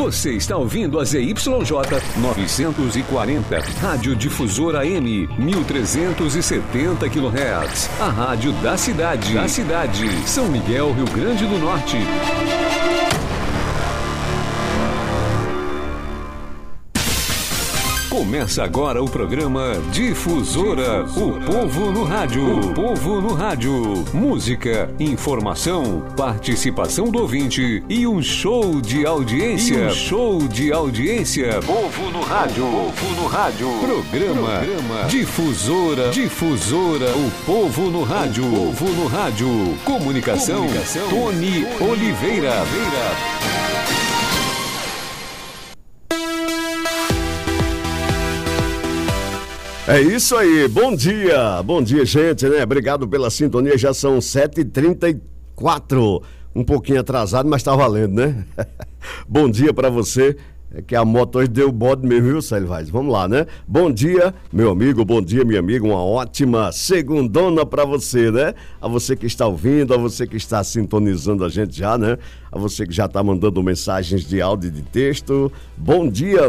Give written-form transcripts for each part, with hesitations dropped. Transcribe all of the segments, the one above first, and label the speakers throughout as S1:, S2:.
S1: Você está ouvindo a ZYJ 940, Rádio Difusora AM, 1370 kHz. A rádio da cidade. São Miguel, Rio Grande do Norte. Começa agora o programa Difusora, o povo no rádio. O povo no rádio. Música, informação, participação do ouvinte e um show de audiência. Povo no rádio. Programa Difusora, o povo no rádio. Comunicação. Tony Oliveira.
S2: É isso aí, bom dia gente, né? Obrigado pela sintonia, já são 7h34, um pouquinho atrasado, mas tá valendo, né? Bom dia pra você, é que a moto hoje deu bode mesmo, viu, Célio Vaz? Vamos lá, né? Bom dia, meu amigo, bom dia, minha amiga, uma ótima segundona pra você, né? A você que está ouvindo, a você que está sintonizando a gente já, né? A você que já está mandando mensagens de áudio e de texto. Bom dia,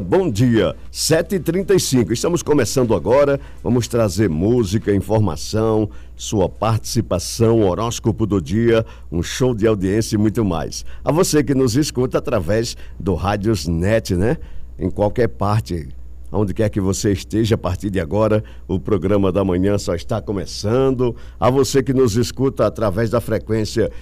S2: 7h35. Estamos começando agora. Vamos trazer música, informação, sua participação, horóscopo do dia, um show de audiência e muito mais. A você que nos escuta através do Rádios Net, né? Em qualquer parte, onde quer que você esteja, a partir de agora, o programa da manhã só está começando. A você que nos escuta através da frequência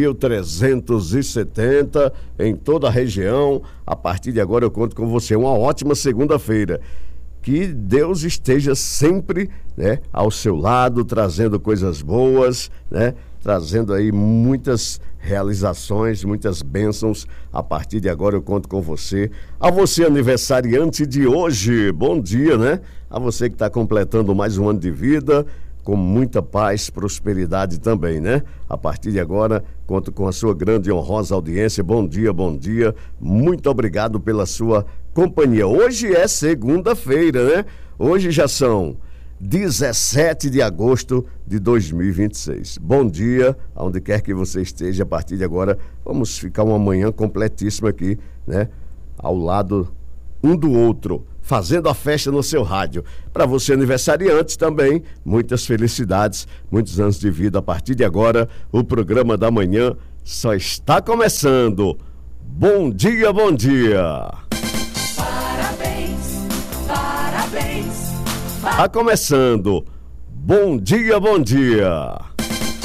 S2: 1370 em toda a região, a partir de agora eu conto com você. Uma ótima segunda-feira. Que Deus esteja sempre, né, ao seu lado, trazendo coisas boas, né? Trazendo aí muitas realizações, muitas bênçãos. A partir de agora eu conto com você. A você aniversariante de hoje, bom dia, né? A você que está completando mais um ano de vida, com muita paz, prosperidade também, né? A partir de agora, conto com a sua grande e honrosa audiência. Bom dia. Muito obrigado pela sua companhia. Hoje é segunda-feira, né? Hoje já são 17 de agosto de 2026. Bom dia, aonde quer que você esteja. A partir de agora, vamos ficar uma manhã completíssima aqui, né? Ao lado um do outro, fazendo a festa no seu rádio. Para você aniversariante também, muitas felicidades, muitos anos de vida. A partir de agora, o programa da manhã só está começando. Bom dia. Tá começando. Bom dia.